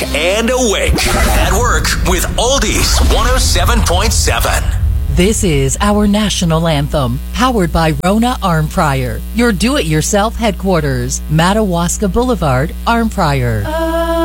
And awake. At work with Oldies 107.7. This is our national anthem, powered by Rona Arm Fryer, your do-it-yourself headquarters, Madawaska Boulevard, Arm Fryer.